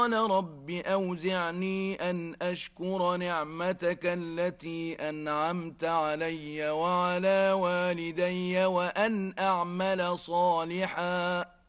قال رب أوزعني أن أشكر نعمتك التي أنعمت علي وعلى والدي وأن أعمل صالحا